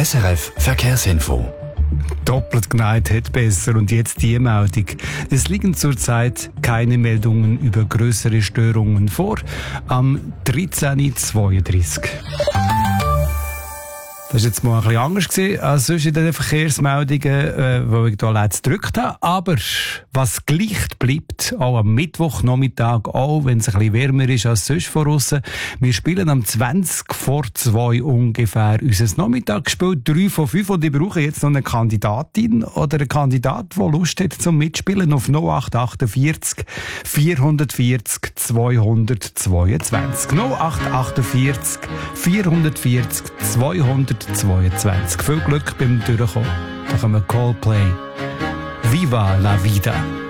SRF Verkehrsinfo. Doppelt geneigt hat besser. Und jetzt die Meldung. Es liegen zurzeit keine Meldungen über größere Störungen vor. Am 13.32 Uhr. Das war jetzt mal ein bisschen anders gewesen, als sonst in den Verkehrsmeldungen, wo ich hier letzt gedrückt habe. Aber was gleich bleibt, auch am Mittwochnachmittag, auch wenn es ein bisschen wärmer ist als sonst von aussen. Wir spielen am 20 vor 2 ungefähr unser Nachmittagsspiel 3 von 5. Und ich brauche jetzt noch eine Kandidatin oder einen Kandidat, der Lust hat zum Mitspielen auf 0848 440 222. 0848 440 222. Viel Glück beim Durchkommen. Da kommen Coldplay. Viva la vida.